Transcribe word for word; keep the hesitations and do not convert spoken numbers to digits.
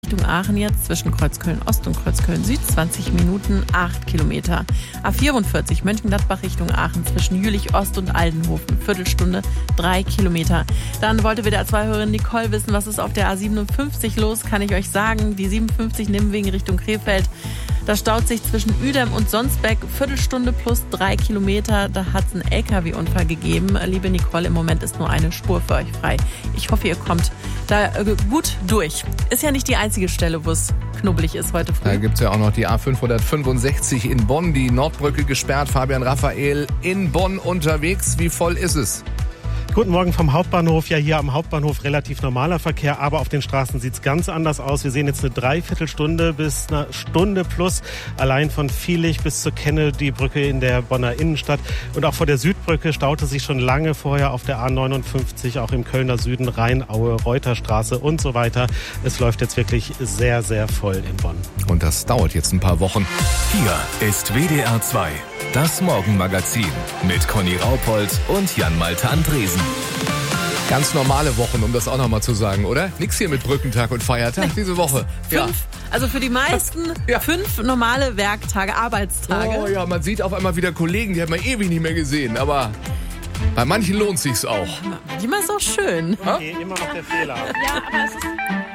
Richtung Aachen jetzt zwischen Kreuzköln Ost und Kreuzköln Süd, zwanzig Minuten, acht Kilometer. A vierundvierzig Mönchengladbach Richtung Aachen zwischen Jülich Ost und Aldenhofen, Viertelstunde, drei Kilometer. Dann wollte W D R zwei Hörerin Nicole wissen, was ist auf der A siebenundfünfzig los, kann ich euch sagen. Die siebenundfünfzig Nimwegen Richtung Krefeld. Da staut sich zwischen Uedem und Sonsbeck, Viertelstunde plus drei Kilometer. Da hat es einen L K W-Unfall gegeben. Liebe Nicole, im Moment ist nur eine Spur für euch frei. Ich hoffe, ihr kommt da gut durch. Ist ja nicht die einzige Stelle, wo es knubbelig ist heute früh. Da gibt es ja auch noch die A fünfhundertfünfundsechzig in Bonn, die Nordbrücke gesperrt. Fabian Raphael in Bonn unterwegs. Wie voll ist es? Guten Morgen vom Hauptbahnhof. Ja, hier am Hauptbahnhof relativ normaler Verkehr, aber auf den Straßen sieht es ganz anders aus. Wir sehen jetzt eine Dreiviertelstunde bis eine Stunde plus allein von Viehlich bis zur Kennedy-Brücke in der Bonner Innenstadt. Und auch vor der Südbrücke staute sich schon lange vorher auf der A neunundfünfzig, auch im Kölner Süden, Rheinaue, Reuterstraße und so weiter. Es läuft jetzt wirklich sehr, sehr voll in Bonn. Und das dauert jetzt ein paar Wochen. Hier ist W D R zwei, das Morgenmagazin mit Conny Raupold und Jan-Malte Andresen. Ganz normale Wochen, um das auch nochmal zu sagen, oder? Nix hier mit Brückentag und Feiertag nee. diese Woche. Fünf, ja. Also für die meisten ja. fünf normale Werktage, Arbeitstage. Oh ja, man sieht auf einmal wieder Kollegen, die hat man ewig nicht mehr gesehen. Aber bei manchen lohnt sich's auch. Manchmal ist es auch schön. Okay, immer noch der Fehler. Ja, aber es ist